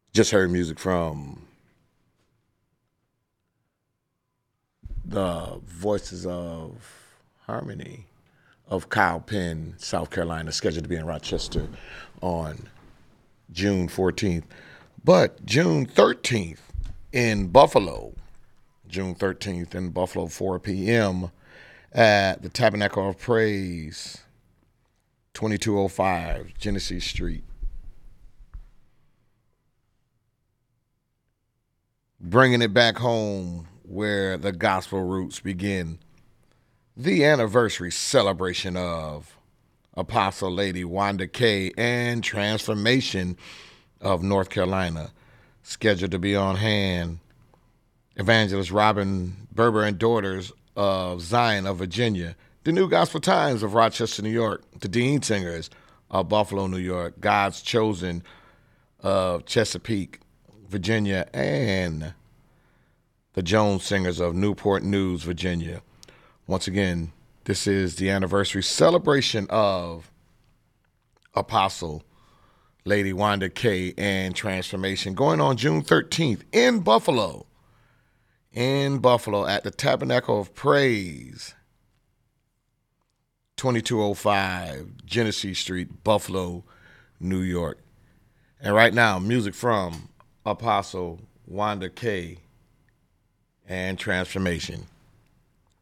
Just heard music from the Voices of Harmony of Kyle Penn, South Carolina, scheduled to be in Rochester on June 14th. But June 13th in Buffalo, 4 p.m. at the Tabernacle of Praise, 2205 Genesee Street. Bringing it back home where the gospel roots begin. The anniversary celebration of Apostle Lady Wanda Kay and Transformation of North Carolina, scheduled to be on hand. Evangelist Robin Berber and Daughters of Zion of Virginia, the New Gospel Times of Rochester, New York, the Dean Singers of Buffalo, New York, God's Chosen of Chesapeake, Virginia, and the Jones Singers of Newport News, Virginia. Once again, this is the anniversary celebration of Apostle Lady Wanda Kay and Transformation, going on June 13th in Buffalo. At the Tabernacle of Praise, 2205 Genesee Street, Buffalo, New York. And right now, music from Apostle Wanda Kay and Transformation.